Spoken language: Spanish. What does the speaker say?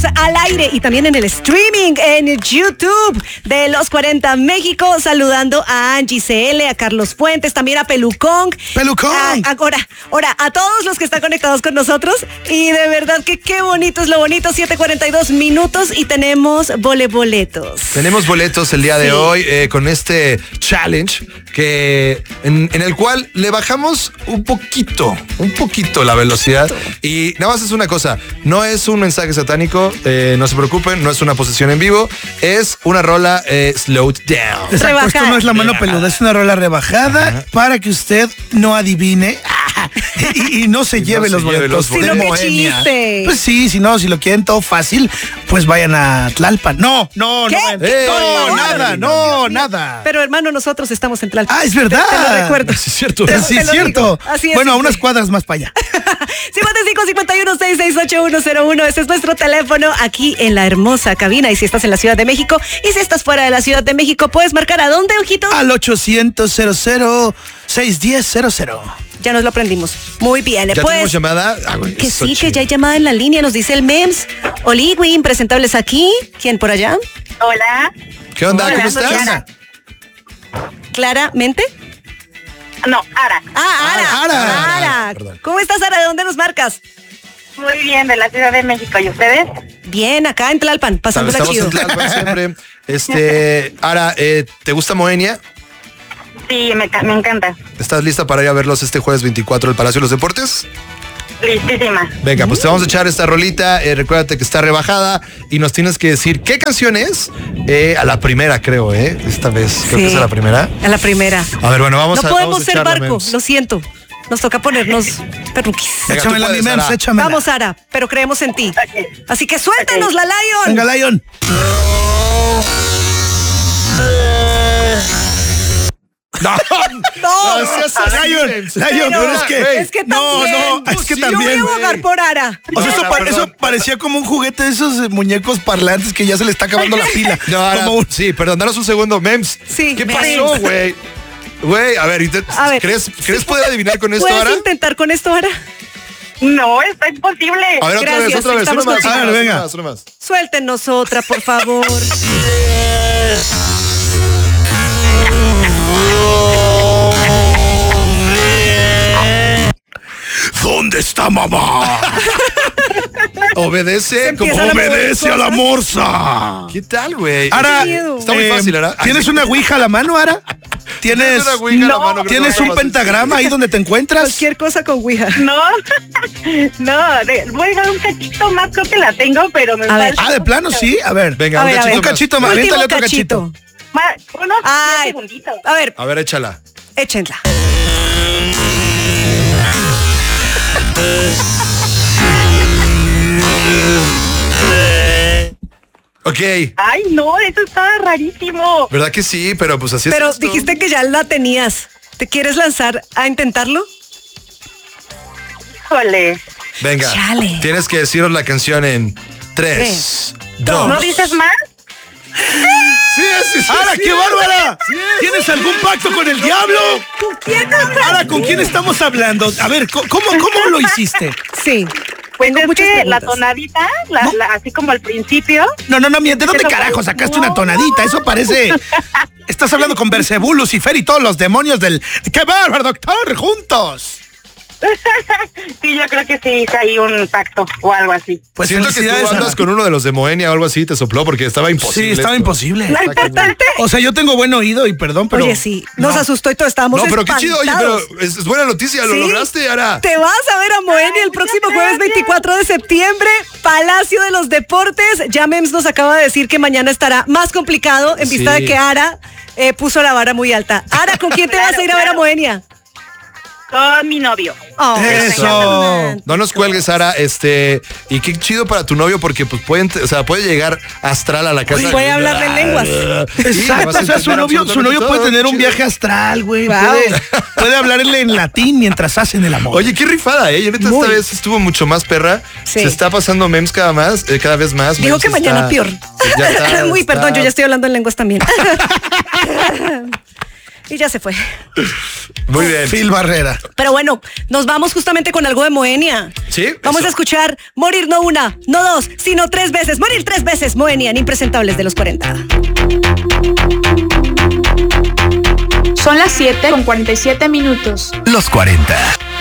al aire y también en el streaming en YouTube de Los 40 México. Saludando a Angie CL, a Carlos Fuentes, también a Pelucón. Ahora, a todos los que están conectados con nosotros. Y de verdad que qué bonito es lo bonito. 7:42 minutos y tenemos boletos. Tenemos boletos el día de hoy con este challenge en el cual le bajamos un poquito la velocidad. Y nada más es una cosa, no es un mensaje satánico, no se preocupen, no es una posesión en vivo, es una rola slowed down. Exacto, esto no es la mano peluda, es una rola rebajada para que usted no adivine y no se lleve los boletos de Moenia. Pues sí, si lo quieren todo fácil, pues vayan a Tlalpan. No, nada. Pero hermano, nosotros estamos en Tlalpan. Ah, es verdad. Te lo recuerdo. Sí, es cierto. Sí, es cierto. Así es. Bueno, a unas cuadras más para allá. 55-51-668101. Ese es nuestro teléfono aquí en la hermosa cabina. Y si estás en la Ciudad de México y si estás fuera de la Ciudad de México, puedes marcar ¿a dónde, ojito? Al 800-00-610-00. Ya nos lo aprendimos. Muy bien. ¿Ya tenemos llamada? Que sí, que ya hay llamada en la línea. Nos dice el MEMS. Oligui, impresentables aquí. ¿Quién por allá? Hola. ¿Qué onda? Hola, ¿Cómo estás? Diana. ¿Claramente? No, Ara. Ara. Perdón. ¿Cómo estás, Ara? ¿De dónde nos marcas? Muy bien, de la Ciudad de México. ¿Y ustedes? Bien, acá en Tlalpan, pasándola Estamos chido. en Tlalpan siempre. Ara, ¿te gusta Moenia? Sí, me encanta. ¿Estás lista para ir a verlos este jueves 24 al Palacio de los Deportes? Listísima. Venga, pues te vamos a echar esta rolita. Recuérdate que está rebajada y nos tienes que decir qué canción es. A la primera, creo, esta vez. Creo que es a la primera. A la primera. A ver, bueno, vamos No a podemos ser echarla, barco, Mems. lo siento. Nos toca ponernos perruquis. Venga, Échamela, tú mi puedes, Mems, Ara. échamela. Vamos, Ara, pero creemos en ti. Ok. Así que suéltanos la Lion. Venga, Lion. No, seas así, Lion, Mems. pero es que... Es que No, también. es que Yo también. voy a abogar por Ara. O sea, Perdón. eso parecía como un juguete de esos muñecos parlantes que ya se le está acabando la pila. No, Ara, Como un- sí, perdón, danos un segundo, Mems. Sí, ¿Qué Mems. pasó, güey? Güey, a ver, A ver. ¿crees poder adivinar con esto, ¿Puedes Ara? intentar con esto, Ara? No, está imposible. A ver, otra Gracias, vez, una estamos más. contigo. A ver, venga. Una más. Suéltenos otra, por favor. ¿Dónde está mamá? Obedece como empiezan a mover Obedece a la morsa. ¿Qué tal, güey? Ara, miedo. Está muy fácil, Ara. ¿Tienes una ouija a la mano, Ara? ¿Tienes una ouija a la mano? Creo que ¿Tienes no un va a ser pentagrama ahí donde te encuentras? Cualquier cosa con Ouija. No, voy a dar un cachito más, creo que la tengo, pero me A ver. falta. Ah, de plano, sí. A ver, Venga, A ver, un a cachito ver. más. Un cachito más. Último Aviéntale otro cachito. Unos 10 Ay, segunditos. a ver, A ver, échala. échenla. Ok. Ay, no, eso estaba rarísimo. ¿Verdad que sí? Pero pues así es. Pero esto. dijiste que ya la tenías. ¿Te quieres lanzar a intentarlo? Híjole. Venga. Chale. Tienes que decirnos la canción en 3, 2. ¿No dices más? Sí, sí. ¡Ara, qué bárbara! ¿Tienes algún pacto con el diablo? ¿Con quién? Ara, ¿con quién estamos hablando? A ver, ¿cómo lo hiciste? Sí. Pues Tengo es muchas que la preguntas. tonadita, así como al principio. No, ¿de dónde carajo sacaste una tonadita? Eso parece... Estás hablando con Bersebú, Lucifer y todos los demonios del... ¡Qué bárbaro, doctor! ¡Juntos! Sí, yo creo que sí hice ahí un pacto o algo así. Pues Siento que tú felicidades, andas Ana. con uno de los de Moenia o algo así, te sopló porque estaba imposible. Sí, estaba esto. imposible. Lo importante, O sea, yo tengo buen oído y perdón, pero... Oye, sí, nos asustó y todos estábamos No, pero qué chido, oye, pero espantados. es buena noticia, lo Sí. lograste, Ara. Te vas a ver a Moenia el próximo jueves 24 de septiembre, Palacio de los Deportes. Ya Mems nos acaba de decir que mañana estará más complicado en vista Sí. de que Ara puso la vara muy alta. Ara, ¿con quién te vas a ir a ver a Moenia? con mi novio. Oh, ¡Eso! No nos cuelgues, Sara, y qué chido para tu novio porque pues puede llegar astral a la casa. Puede hablarle en lenguas. Exacto, o sea, su novio puede tener un viaje astral, güey. Wow. Puede hablarle en latín mientras hacen el amor. Oye, qué rifada, Yo neta Muy. esta vez estuvo mucho más perra. Sí. Se está pasando memes cada vez más. Dijo Mems que mañana está- peor. Ya está, Uy, perdón, yo ya estoy hablando en lenguas también. Y ya se fue. Muy bien. Phil Barrera. Pero bueno, nos vamos justamente con algo de Moenia. Sí. Vamos a escuchar Morir no una, no dos, sino 3 veces. Morir 3 veces. Moenia en Impresentables de los 40. Son las 7:47. Los 40.